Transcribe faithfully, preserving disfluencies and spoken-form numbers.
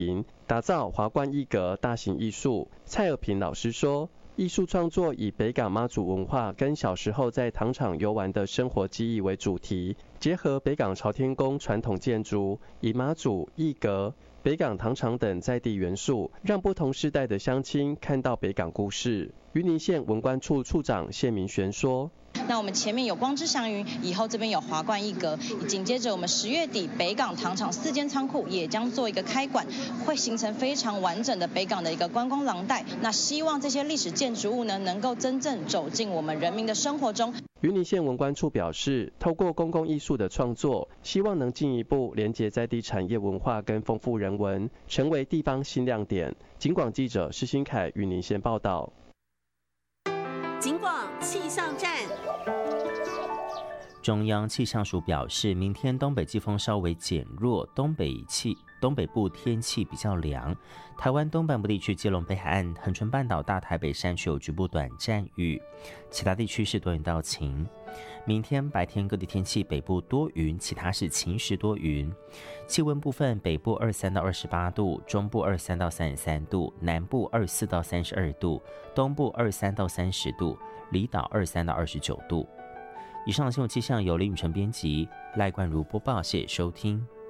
打造华冠一格大型艺术。蔡尔平老师说，艺术创作以北港妈祖文化跟小时候在糖厂游玩的生活记忆为主题，结合北港朝天宫传统建筑，以妈祖、一格、北港糖厂等在地元素，让不同世代的乡亲看到北港故事。云林县文管处处长谢明玄说， 那我们前面有光之祥云，以后这边有华冠一格，紧接着我们十月底北港糖厂四间仓库也将做一个开馆，会形成非常完整的北港的一个观光廊带。那希望这些历史建筑物呢，能够真正走进我们人民的生活中。 云林县文管处表示，透过公共艺术的创作，希望能进一步连结在地产业文化跟丰富人文，成为地方新亮点。警广记者施新凯云林县报道。 警广气象站。 中央气象署表示，明天东北季风稍微减弱，东北气东北部天气比较凉。台湾东半部地区、基隆北海岸、恒春半岛、大台北山区有局部短暂雨，其他地区是多云到晴。明天白天各地天气，北部多云，其他是晴时多云。气温部分，北部二十三到二十八度，中部二十三到三十三度，南部二十四到三十二度，东部二十三到三十度，离岛二十三到二十九度。以上的新闻气象由林宇辰编辑，赖冠如播报，谢谢收听。